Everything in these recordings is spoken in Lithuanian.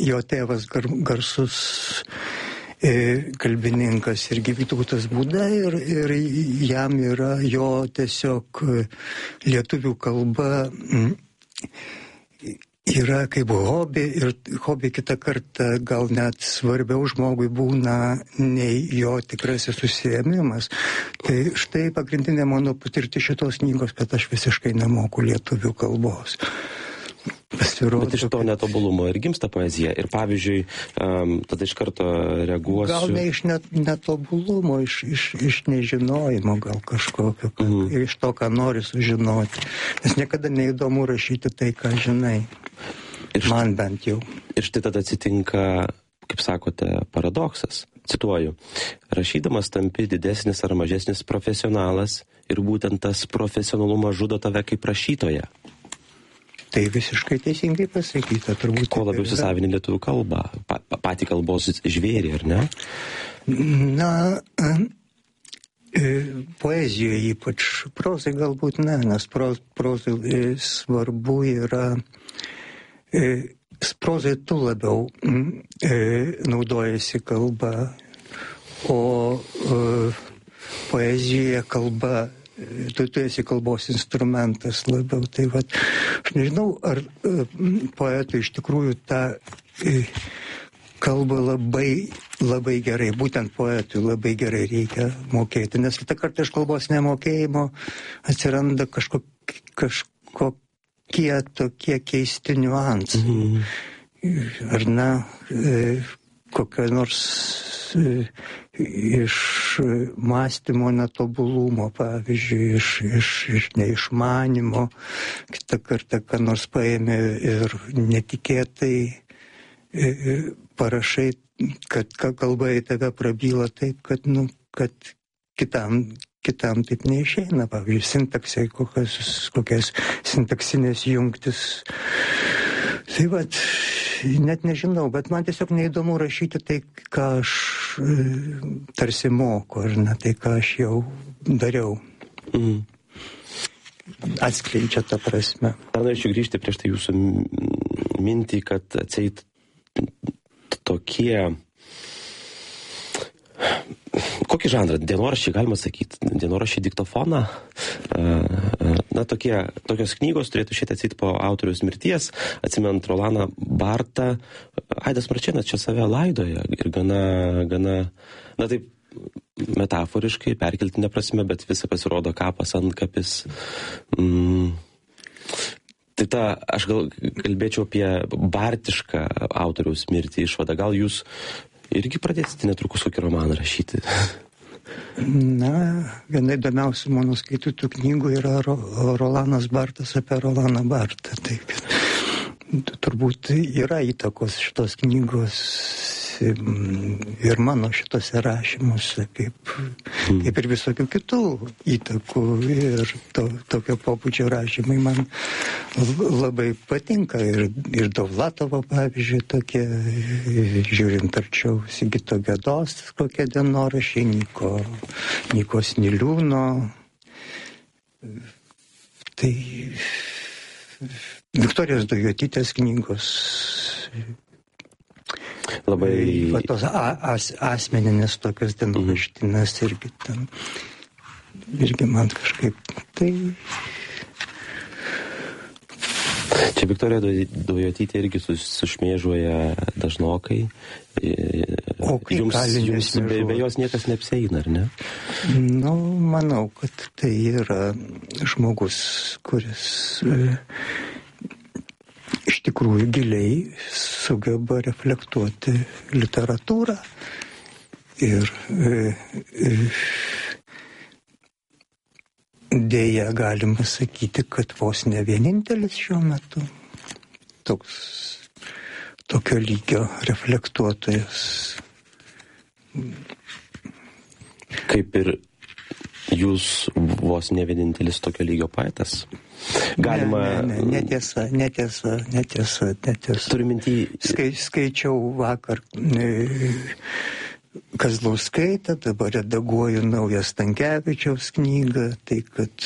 jo tėvas garsus kalbininkas irgi Vytautas Būda ir jam yra jo tiesiog lietuvių kalba yra kaip hobi ir hobi kitą kartą gal net svarbiau žmogui būna nei jo tikrasis užsiėmimas. Tai štai pagrindinė mano patirtis šitos knygos, kad aš visiškai nemoku lietuvių kalbos. Pasirodo, bet iš to netobulumo ir gimsta poezija. Ir pavyzdžiui, tada iš karto reaguosiu. Gal ne iš netobulumo, iš nežinojimo gal kažkokio, iš to, ką nori sužinoti. Nes niekada neįdomu rašyti tai, ką žinai. Man bent jau. Ir štai tada atsitinka, kaip sakote, paradoksas. Cituoju, rašydamas tampi didesnis ar mažesnis profesionalas ir būtent tas profesionalumas žudo tave kaip rašytoją. Tai visiškai teisingai pasakyta, turbūt. Kuo labiau įsisavini lietuvių kalbą, patį kalbos žvėrį, ar ne? Na, poezijoje ypač, prozai galbūt ne, nes prozai svarbu yra, prozai tu labiau naudojasi kalba, o poezijoje kalba, tu esi kalbos instrumentas labiau. Tai vat, aš nežinau, ar poetui iš tikrųjų tą kalbą labai gerai, būtent poetui labai gerai reikia mokėti, nes kitą kartą iš kalbos nemokėjimo atsiranda kažkokie tokie keisti niuansai. Ar ne, kokia nors iš mąstymo netobulumo, pavyzdžiui, iš neišmanimo, kitą kartą, ką nors paėmė ir netikėtai parašai, kad kalba į tave prabyla taip, kad kitam taip neišeina. Pavyzdžiui, sintaksai, kokias sintaksinės jungtis. Tai vat, net nežinau, bet man tiesiog neįdomu rašyti tai, ką aš tarsi moku, ar ne, tai, ką aš jau dariau. Atskleidžia tą prasme. Dar norėčiau grįžti prieš tai jūsų mintį, kad atseit tokie... Kokį žanrą? Dienoraščiai, galima sakyti, dienoraščiai diktofoną. Na, tokios knygos turėtų šiek tiek atseit po autoriaus mirties, atsimint Rolaną Bartą. Aidas Marčėnas čia save laidoja ir gana, na taip, metaforiškai, perkeltinė prasme, bet visa pasirodo kapas, antkapis. Tai aš gal kalbėčiau apie bartišką autoriaus mirtį išvadą. Gal jūs irgi pradėsite netrukus kokį romaną rašyti? Na, viena įdomiausių mano skaitytų knygų yra Rolanas Bartas apie Rolaną Bartą. Taip, turbūt yra įtakos šitos knygos ir mano šitose rašymuose, kaip ir visokių kitų įtakų. Ir tokio pobūdžio rašymai man labai patinka. Ir Dovlatovo, pavyzdžiui, tokie, žiūrint arčiau, Sigito Gedos, kokie dienoraščiai, Nykos Niliūno. Tai Viktorijos Daujotytės knygos. Labai... Tos asmeninės tokios dienoraštinės irgi man kažkaip tai... Čia Viktorija Daujotytė irgi sušmėžuoja dažnokai. O kaip jums be jos niekas neapsieina, ar ne? Nu, manau, kad tai yra žmogus, kuris... iš tikrųjų giliai sugeba reflektuoti literatūrą ir dėja galima sakyti, kad vos ne vienintelis šiuo metu tokio lygio reflektuotojas. Kaip ir jūs vos ne vienintelis tokio lygio poetas? Galima... Netiesa. Turiu mintį... Skaičiau vakar Kazlauskaitę, dabar redaguoju naują Stankevičiaus knygą, tai kad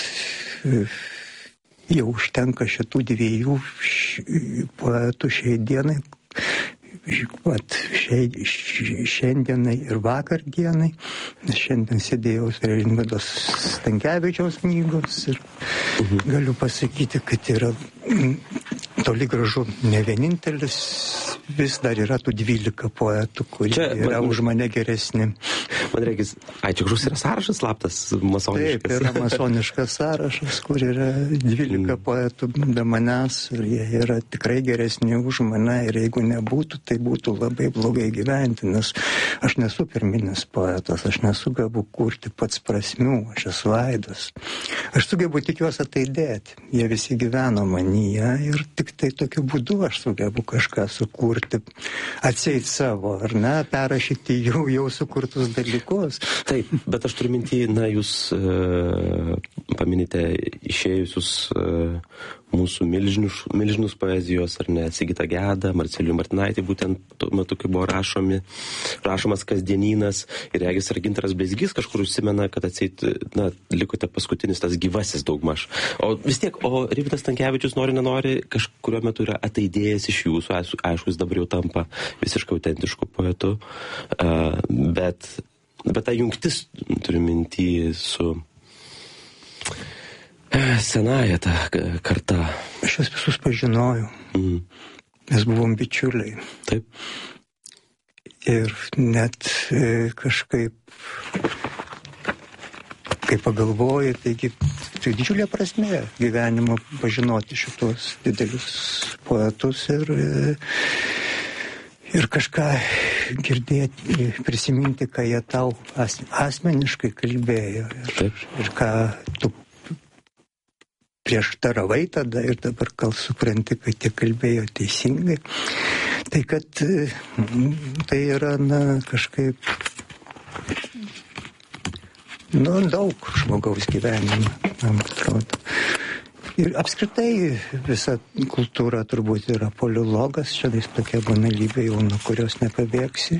jau užtenka šitų dviejų poetų šiai dienai, šiandienai ir vakar dienai. Šiandien sėdėjau Rimvydo Stankevičiaus knygos ir galiu pasakyti, kad yra toli gražu ne vienintelis, vis dar yra tų 12 poetų, kurie yra už mane geresni. Man reikės, čia kažkoks yra sąrašas slaptas, masoniškas. Taip, yra masoniškas sąrašas, kur yra 12 poetų be manęs ir jie yra tikrai geresni už mane ir jeigu nebūtų, tai būtų labai blogai gyventi, nes aš nesu pirminis poetas, aš nesugebu kurti pats prasmių, aš esu aidas. Aš sugebu tik juos ataidėti, jie visi gyveno manyje ir tik tai tokiu būdu aš sugebu kažką sukurti, atseit savo, ar ne, perrašyti jau sukurtus dalykus. Taip, bet aš turiu mintį, jūs paminite išėjusius mūsų milžinus poezijos, ar ne, Sigitą Gedą, Marcelijų Martinaitį, būtent tuo metu, kai buvo rašomas Kasdienynas, ir regis ir Gintaras Bleizgys kažkur užsimena, kad atseit, likote paskutinis tas gyvasis daugmaž. O vis tiek, Rimvydas Stankevičius nenori, kažkurio metu yra ataidėjęs iš jūsų, aišku, jis dabar jau tampa visiškai autentišku poetu, bet ta jungtis, turiu mintį, su senąja ta karta. Aš jas visus pažinojau. Mes buvom bičiuliai. Taip. Ir net kažkaip, kai pagalvoju, taigi tai didžiulė prasmė gyvenimo pažinoti šitos didelius poetus ir kažką girdėti, prisiminti, ką jie tau asmeniškai kalbėjo ir ką tu prieštaravai tada ir dabar gal supranti, kad jie kalbėjo teisingai. Tai kad tai yra, kažkaip daug žmogaus gyvenime, man atrodo. Ir apskritai visa kultūra turbūt yra polilogas, čia tokia banalybė jau, nuo kurios nepabėgsi.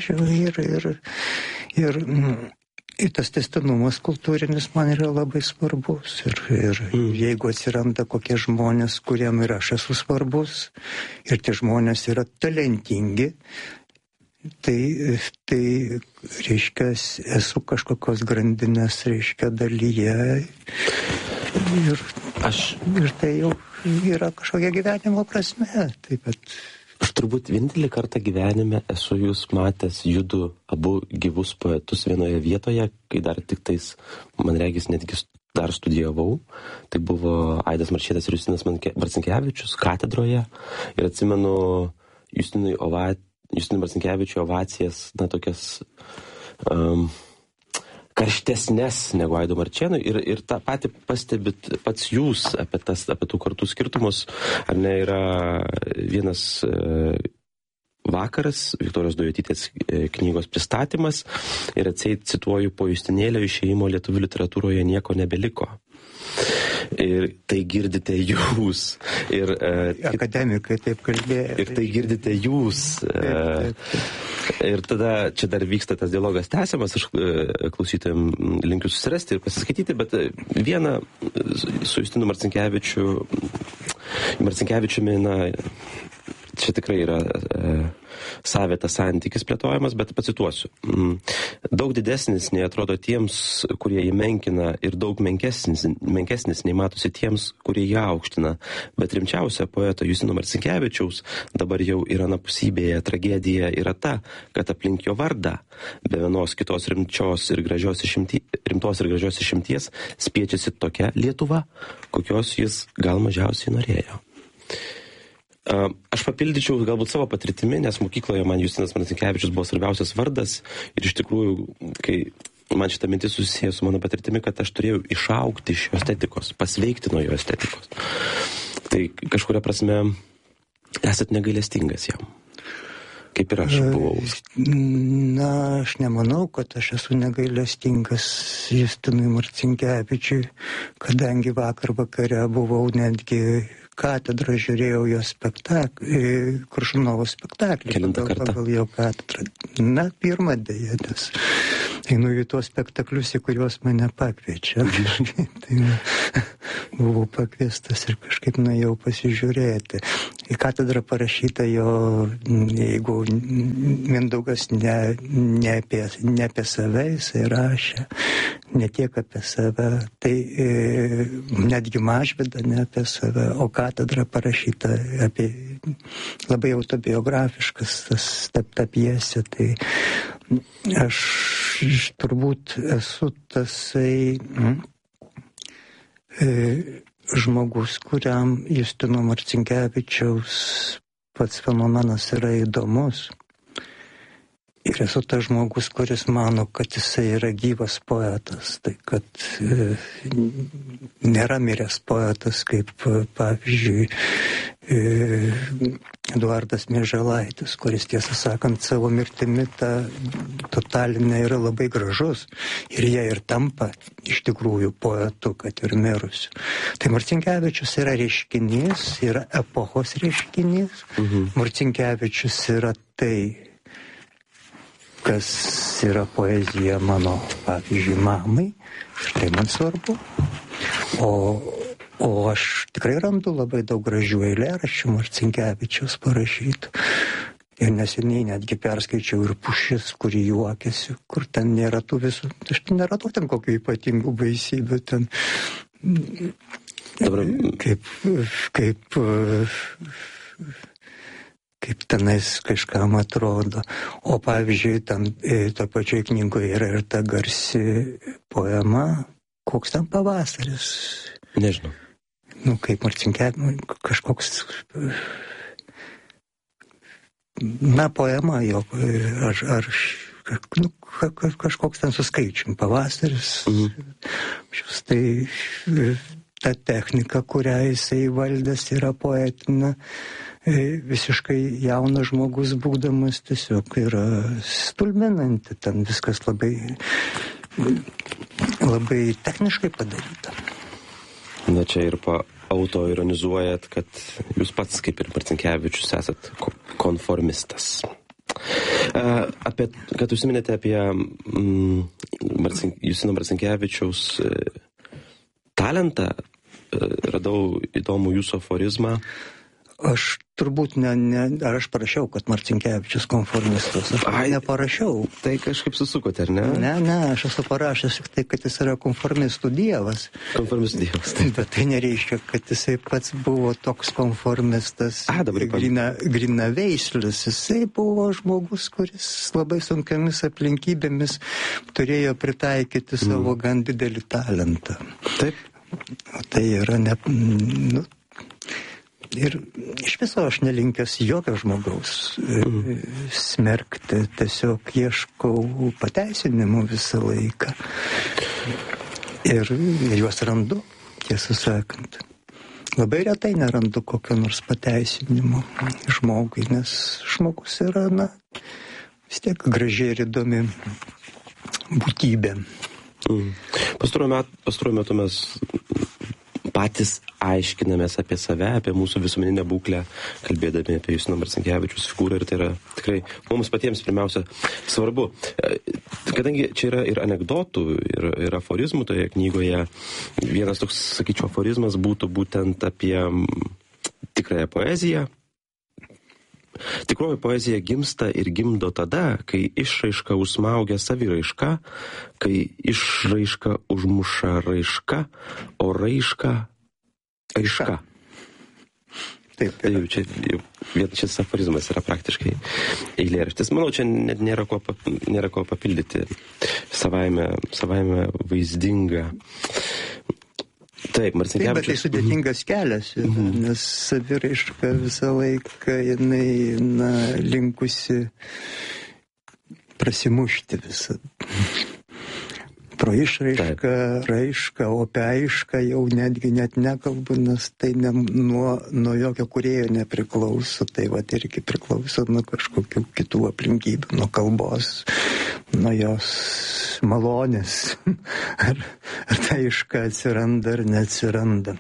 Ir tas tęstinumas kultūrinis man yra labai svarbus. Ir jeigu atsiranda kokie žmonės, kuriem ir aš esu svarbus, ir tie žmonės yra talentingi, tai reiškia, esu kažkokios grandinės, reiškia, dalyje. Ir tai jau yra kažkokia gyvenimo prasme. Taip pat. Aš turbūt vienintelį kartą gyvenime esu jūs matęs judu abu gyvus poetus vienoje vietoje, kai dar tik tais, man regis, netgi dar studijavau. Tai buvo Aidas Marčėnas ir Justinas Marcinkevičius katedroje. Ir atsimenu Justinui Marcinkevičiui ovacijas, tokias karštesnės negu Aido Marčėnui ir tą patį pastebit pats jūs apie tų kartų skirtumus, ar ne, yra vienas vakaras, Viktorijos Daujotytės knygos pristatymas ir atseit cituoju, po Justinėlio išėjimo lietuvių literatūroje nieko nebeliko. Ir tai girdite jūs. Akademikai taip kalbėjo. Ir tai girdite jūs. Ir tada čia dar vyksta tas dialogas tęsiamas, aš klausytojams linkiu susirasti ir pasiskaityti, bet vieną su Justinu Marcinkevičiumi, čia tikrai yra savėtas santykis plėtojamas, bet pacituosiu. Daug didesnis nei atrodo tiems, kurie jį menkina, ir daug menkesnis nei matosi tiems, kurie jį aukština. Bet rimčiausia poeto Justino Marcinkevičiaus dabar jau yra anapusybėje tragedija yra ta, kad aplink jo vardą be vienos kitos rimtos ir gražios išimties spiečiasi tokia Lietuva, kokios jis gal mažiausiai norėjo. Aš papildyčiau galbūt savo patirtimi, nes mokykloje man Justinas Marcinkevičius buvo svarbiausias vardas ir iš tikrųjų, kai man šitą mintis susisieja su mano patirtimi, kad aš turėjau išaugti iš jo estetikos, pasveikti nuo jo estetikos. Tai kažkuria prasme esat negailestingas jam, kaip ir aš buvau. Aš nemanau, kad aš esu negailestingas Justinui Marcinkevičiui, kadangi vakar vakare buvau netgi katedrą, žiūrėjau jo spektaklį, Koršunovo spektaklį. Kelintą kartą? Pagal jo katedrą. Pirmą dėję, nes einu į tuos spektaklius, į kuriuos mane pakviečia. Tai buvau pakviestas ir kažkaip nuėjau pasižiūrėti. į katedrą parašyta jo, jeigu Mindaugas ne apie save jisai rašė, ne tiek apie save, tai netgi Mažvydą ne apie save, o katedra parašyta apie labai autobiografiškas ta pjesė, tai aš turbūt esu tasai žmogus, kuriam Justino Marcinkevičiaus pats fenomenas yra įdomus. Ir esu tas žmogus, kuris mano, kad jisai yra gyvas poetas. Tai kad nėra miręs poetas, kaip pavyzdžiui Eduardas Mieželaitis, kuris tiesą sakant savo mirtimi ta totalinė yra labai gražus. Ir jie ir tampa iš tikrųjų poetu, kad ir mirusiu. Tai Marcinkevičius yra reiškinys, yra epochos reiškinys. Marcinkevičius yra tai, kas yra poezija mano, pavyzdžiui, mamai. Štai man svarbu. O aš tikrai randu labai daug gražių eilėraščių Marcinkevičiaus parašytų. Ir neseniai netgi perskaičiau ir Pušis, kuri juokiasi, kur ten nėra tų visų, aš neradau ten kokių ypatingų baisybių, ten kaip tenais kažkam atrodo. O pavyzdžiui, ten to pačioj knygoje yra ir ta garsi poema, koks ten pavasaris. Nežinau. Kaip Marcinkevičius, kažkoks, poema jo, kažkoks ten su skaičium, pavasaris. Tai ta technika, kurią jisai valdęs, yra poetinė. Visiškai jaunas žmogus būdamas tiesiog yra stulbinanti, ten viskas labai techniškai padaryta. Na čia ir autoironizuojat, kad jūs pats kaip ir Marcinkevičius esat konformistas. Kad užsiminėte apie Justino Marcinkevičiaus talentą, radau įdomų jūsų aforizmą. Aš turbūt ar aš parašiau, kad Marcinkevičius konformistas. Aš neparašiau. Tai kažkaip susukote, ar ne? Ne, aš esu parašęs tai, kad jis yra konformistų dievas. Konformistų dievas. Bet tai nereiškia, kad jisai pats buvo toks konformistas, grynaveislis. Jisai buvo žmogus, kuris labai sunkiamis aplinkybėmis turėjo pritaikyti savo gan didelį talentą. Taip. Tai yra ir iš viso aš nelinkęs jokio žmogaus smerkti, tiesiog ieškau pateisinimų visą laiką. Ir juos randu, tiesą sakant. Labai retai nerandu kokio nors pateisinimo žmogui, nes žmogus yra, vis tiek gražiai ir įdomi būtybė. Pastaruoju metu mes patys aiškinamės apie save, apie mūsų visuomeninę būklę, kalbėdami apie Justino Marcinkevičiaus figūrą, ir tai yra tikrai mums patiems pirmiausia svarbu. Kadangi čia yra ir anekdotų, ir aforizmų toje knygoje, vienas toks, sakyčiau, aforizmas būtų būtent apie tikrąją poeziją. Tikroji poezija gimsta ir gimdo tada, kai išraiška užsmaugia saviraišką, kai išraiška užmuša raišką, o raiška aiška. Taip. Šis aforizmas yra praktiškai eilėraštis. Manau, čia net nėra ko papildyti, savaime vaizdinga. Taip, Marcinkevičius. Bet tai sudėtingas kelias, nes saviraiška visą laiką jinai linkusi prasimušti visą. Pro išraišką, raišką, o apie aišką jau net nekalbu, nes tai nuo jokio kūrėjo nepriklauso, tai irgi priklauso nuo kažkokių kitų aplinkybių, nuo kalbos, nuo jos malonės, ar ta aiška atsiranda ar neatsiranda.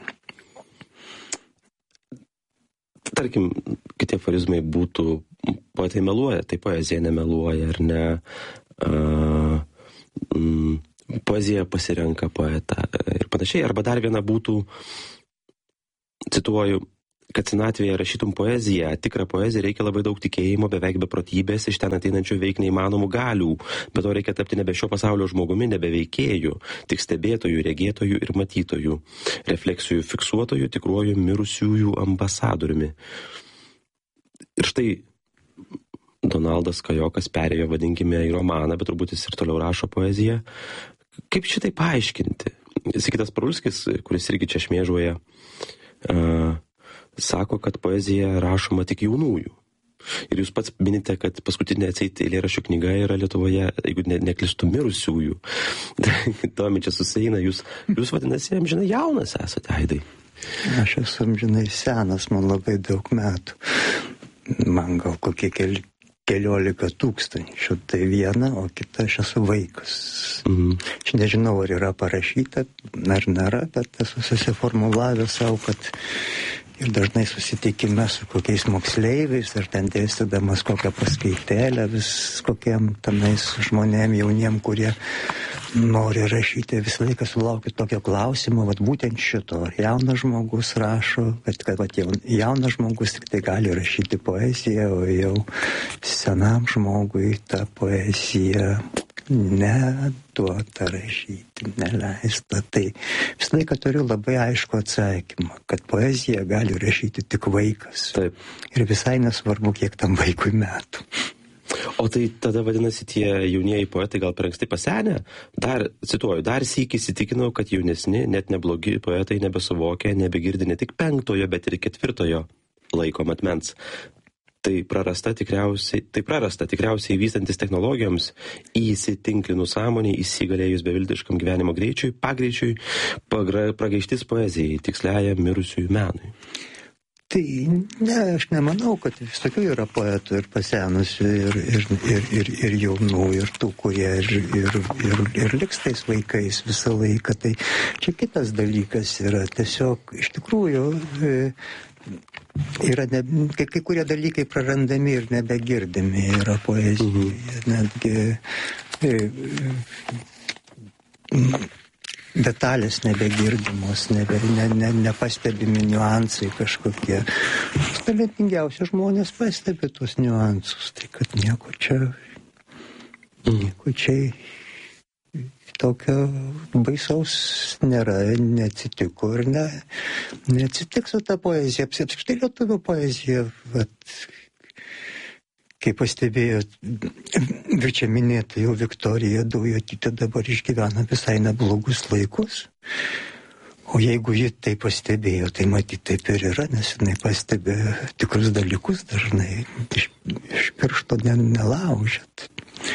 Tarkim, kiti aforizmai būtų, poetai meluoja, tai poezija nemeluoja, ar ne? Poezija pasirenka poetą ir panašiai. Arba dar viena būtų, cituoju, kad senatvėje rašytum poeziją, tikrą poeziją, reikia labai daug tikėjimo, beveik beprotybės, iš ten ateinančių veik neįmanomų galių. Bet to reikia tapti nebe šio pasaulio žmogumi, nebe veikėjų, tik stebėtojų, regėtojų ir matytojų, refleksijų fiksuotojų, tikruoju mirusiųjų ambasadoriumi. Ir štai Donaldas Kajokas perėjo, vadinkime, į romaną, bet turbūt jis ir toliau rašo poeziją. Kaip šitai paaiškinti? Sigitas Parulskis, kuris irgi čia šmėžuoja, sako, kad poezija rašoma tik jaunųjų. Ir jūs pats minite, kad paskutinė atseit eilėraščių knyga yra Lietuvoje, jeigu neklistų, mirusiųjų. Tomi čia susieina, jūs vadinasi, amžinai jaunas esate, Aidai. Aš esu amžinai senas, man labai daug metų. Man gal kokie 11 tūkstančių, tai viena, o kita aš esu vaikas. Aš nežinau, ar yra parašyta, ar nėra, bet esu susiformulavęs savo, kad ir dažnai susitikime su kokiais moksleiviais, ar ten dėstydamas kokią paskaitėlę, vis kokiem tenais žmonėm jauniem, kurie nori rašyti, visą laiką sulaukiu tokio klausimo, vat būtent šito, ar jaunas žmogus rašo, kad jaunas žmogus tik tai gali rašyti poeziją, o jau senam žmogui ta poezija neduota rašyti, neleista. Tai visą laiką turiu labai aišku atsakymą, kad poeziją gali rašyti tik vaikas. Taip. Ir visai nesvarbu, kiek tam vaikui metų. O tai tada vadinasi tie jaunieji poetai gal per anksti pasenę? Cituoju, dar sykį įsitikinau, kad jaunesni, net neblogi poetai nebesuvokia, nebegirdi ne tik 5, bet ir 4 laiko matmens. Tai prarasta tikriausiai vystantis technologijoms, įsitinklinus sąmonei, įsigalėjus beviltiškam gyvenimo pagreičiui, pragaištis poezijai, tiksliajam mirusiųjų menui. Tai ne, aš nemanau, kad visokių yra poetų ir pasenusių, ir jaunų, ir tų, kurie ir liks tais vaikais visą laiką. Tai čia kitas dalykas yra tiesiog, iš tikrųjų, yra kai kurie dalykai prarandami ir nebegirdimi yra poezijoje. Netgi detalės nebegirdimos, nepastebimi niuansai kažkokie. Talentingiausi žmonės pastebi tuos niuansus, tai kad nieko čia tokio baisaus nėra, neatsitiko ir neatsitiks su ta poezija. Apsiapskritai lietuvių poezija, kaip pastebėjo čia minėta jau Viktorija Daujotytė, dabar išgyvena visai neblogus laikus. O jeigu ji tai pastebėjo, tai matyt taip ir yra, nes jinai pastebė tikrus dalykus dažnai, iš piršto nelaužėt.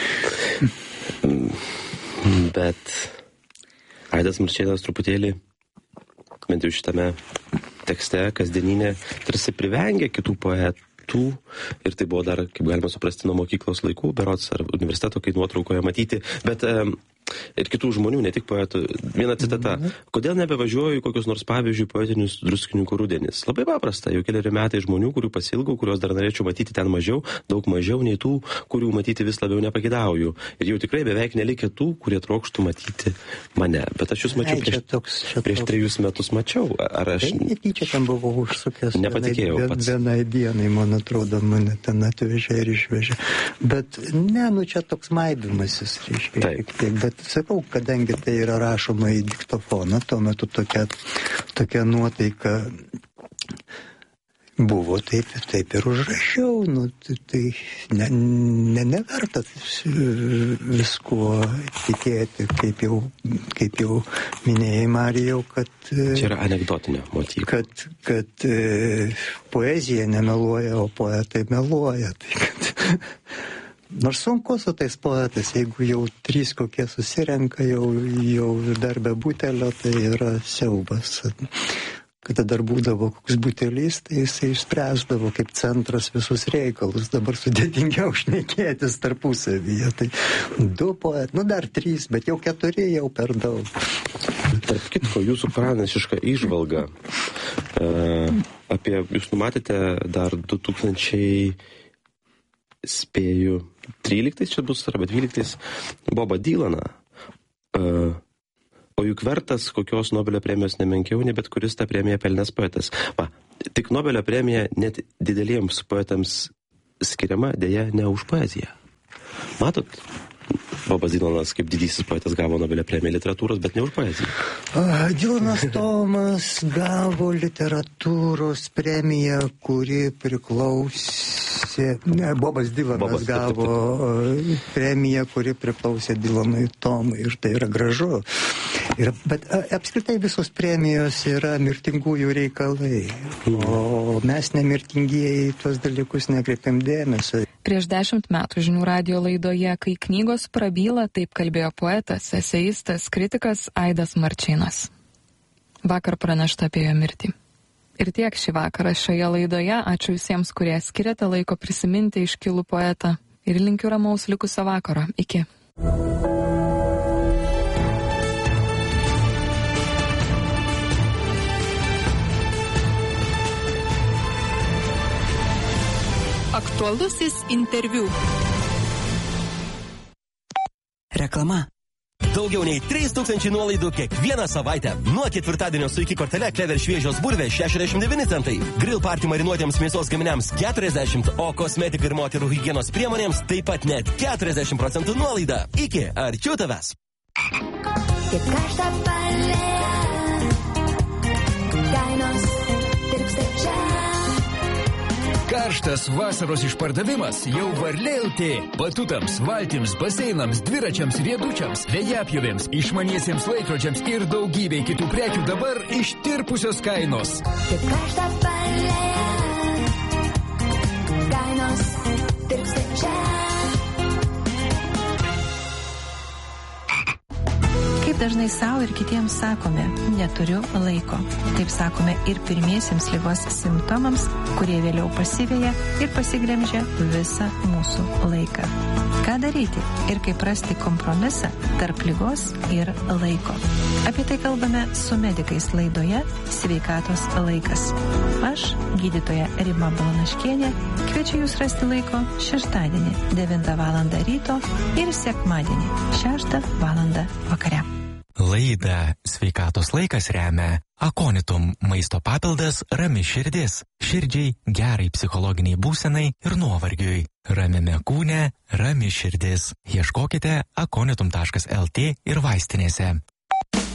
Bet Aidas Marčėnas truputėlį, bent jau šitame tekste, kasdieninė, tarsi privengia kitų poetų. Ir tai buvo dar, kaip galima suprasti, nuo mokyklos laikų, berods ar universiteto, kai nuotraukoje matyti, bet ir kitų žmonių, ne tik poetų. Viena citata. Kodėl nebevažiuoju į kokius nors, pavyzdžiui, poetinius Druskininkų rudenis? Labai paprasta, jau keliari metai žmonių, kurių pasilgau, kuriuos dar norėčiau matyti ten mažiau, daug mažiau nei tų, kurių matyti vis labiau nepagidauju. Ir jau tikrai beveik nelikė tų, kurie trokštų matyti mane. Bet aš jūs mačiau prieš 3 metus mačiau. Ar aš... Netyčia ten buvau užsukęs. Nepatikėjau pats. Vienai dienai, man atrodo, mane ten atvežė ir išvežė. Bet ne, čia toks maidymasis, reiškia. Bet sakau, kadangi tai yra rašoma į diktofoną, tuo metu tokia nuotaika buvo, taip ir užrašiau. Tai neverta viskuo tikėti, kaip jau minėjai, Marijau, kad... Čia yra anekdotinio motyvo. Kad poezija nemeluoja, o poetai meluoja. Tai kad... Nors sunku su tais poetais, jeigu jau 3 kokie susirenka, jau dar be butelio, tai yra siaubas. Kada dar būdavo koks butelys, tai jisai išspręsdavo kaip centras visus reikalus. Dabar sudėtingiau šnekėtis tarpusavyje. Tai 2 poetai, dar 3, bet jau 4 jau per daug. Tarp kitko, jūsų pranašiška įžvalga apie, jūs numatėte dar 2000... spėju, 13 čia bus, arba 12 Bobą Dylaną. O juk vertas kokios Nobelio premijos nemenkiau, ne bet kuris tą premiją pelnęs poetas. Tik Nobelio premija net dideliems poetams skiriama, dėja, ne už poeziją. Matot? Bobas Dylanas kaip didysis poetas gavo Nobelio premiją literatūros, bet ne už poeziją. Dylanas Tomas gavo literatūros premiją, kuri priklausė... Bobas Dylanas gavo premiją, kuri priklausė Dylanui Tomui. Ir tai yra gražu. Bet apskritai visos premijos yra mirtingųjų reikalai. O mes nemirtingieji tuos dalykus nekreipiam dėmesio. Prieš 10 metų Žinių radijo laidoje, kai knygos prabyla, taip kalbėjo poetas, eseistas, kritikas Aidas Marčėnas. Vakar pranešta apie jo mirtį. Ir tiek šį vakarą šioje laidoje. Ačiū visiems, kurie skiriate laiko prisiminti iškilų poetą. Ir linkiu ramaus likusio vakaro. Iki. Aktualusis interviu. Reklama. Daugiau nei 3000 nuolaidų kiekvieną savaitę. Nuo ketvirtadienio su iki kortele Clever šviežios bulvės 69 centai. Grill party marinuotiems mėsos gaminiams 40, o kosmetikai ir moterų higienos priemonėms taip pat net 40% nuolaida. Iki arčiau tavęs. Kaip karštą palėją, kainos tirpsta čia. Karštas vasaros išpardavimas jau Varlė.lt. Batutams, valtims, baseinams, dviračiams, riedučiams, vėjapjovėms, išmaniesiems laikrodžiams ir daugybei kitų prekių dabar ištirpusios kainos. Kaip karštą palėją, kainos tirpsta čia. Kaip dažnai savo ir kitiems sakome, neturiu laiko. Taip sakome ir pirmiesiems ligos simptomams, kurie vėliau pasiveja ir pasigremžia visą mūsų laiką. Ką daryti ir kaip rasti kompromisą tarp ligos ir laiko? Apie tai kalbame su medikais laidoje Sveikatos laikas. Aš, gydytoja Rima Balanaškienė, kviečiu jūs rasti laiko šeštadienį 9 val. Ryto ir sekmadienį 6 val. Vakare. Laidą Sveikatos laikas remia Akonitum maisto papildas Rami širdis. Širdžiai, gerai psichologiniai būsenai ir nuovargiui. Ramiame kūne, rami širdis. Ieškokite akonitum.lt ir vaistinėse.